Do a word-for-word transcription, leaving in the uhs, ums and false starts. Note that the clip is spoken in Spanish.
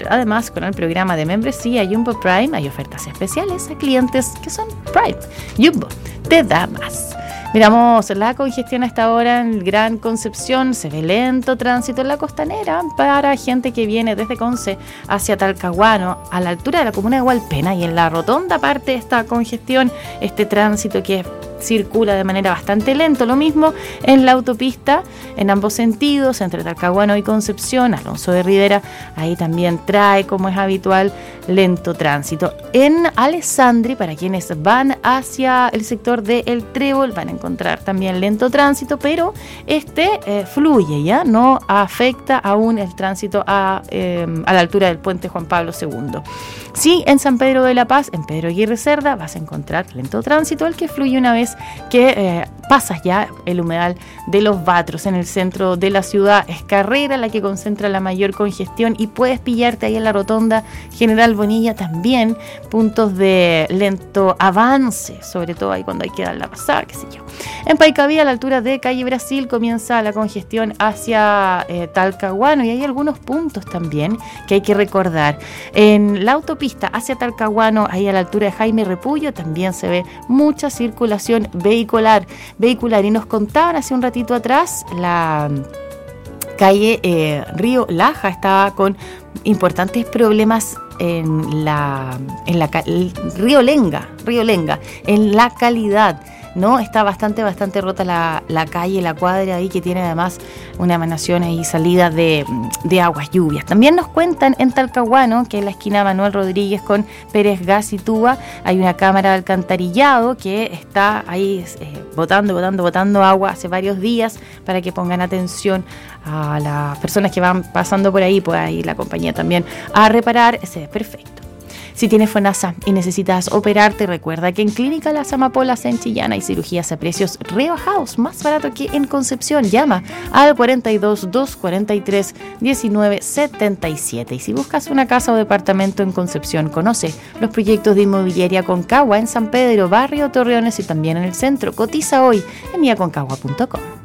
Además, con el programa de membresía Jumbo Prime hay ofertas especiales a clientes que son Prime. Jumbo te da más. Miramos la congestión a esta hora en Gran Concepción. Se ve lento tránsito en la costanera para gente que viene desde Conce hacia Talcahuano, a la altura de la comuna de Hualpena, y en la rotonda parte de esta congestión, este tránsito que circula de manera bastante lento. Lo mismo en la autopista en ambos sentidos, entre Talcahuano y Concepción. Alonso de Rivera ahí también trae, como es habitual, lento tránsito. En Alessandri, para quienes van hacia el sector de El Trébol, van a encontrar también lento tránsito, pero este eh, fluye, ya no afecta aún el tránsito a, eh, a la altura del puente Juan Pablo segundo. Sí, en San Pedro de la Paz, en Pedro Aguirre Cerda, vas a encontrar lento tránsito, el que fluye una vez que eh, pasas ya el humedal de Los Batros. En el centro de la ciudad es Carrera la que concentra la mayor congestión, y puedes pillarte ahí en la rotonda General Bonilla también puntos de lento avance, sobre todo ahí cuando hay que dar la pasada, qué sé yo. En Paicavía, a la altura de Calle Brasil, comienza la congestión hacia eh, Talcahuano, y hay algunos puntos también que hay que recordar. En la autopista hacia Talcahuano, ahí a la altura de Jaime Repullo, también se ve mucha circulación vehicular, vehicular. Y nos contaban hace un ratito atrás, la calle eh, Río Laja estaba con importantes problemas en la, en la el Río Lenga, Río Lenga, en la calidad, ¿no? Está bastante, bastante rota la, la calle, la cuadra ahí, que tiene además una emanación y salida de, de aguas lluvias. También nos cuentan en Talcahuano que en la esquina Manuel Rodríguez con Pérez Gas y Túa hay una cámara de alcantarillado que está ahí eh, botando, botando, botando agua hace varios días, para que pongan atención a las personas que van pasando por ahí. Puede ir la compañía también a reparar ese desperfecto. Si tienes FONASA y necesitas operarte, recuerda que en Clínica Las Amapolas en Chillán hay cirugías a precios rebajados, más barato que en Concepción. Llama al cuarenta y dos, doscientos cuarenta y tres, diecinueve setenta y siete. Y si buscas una casa o departamento en Concepción, conoce los proyectos de inmobiliaria Concagua en San Pedro, Barrio Torreones y también en el centro. Cotiza hoy en mia concagua punto com.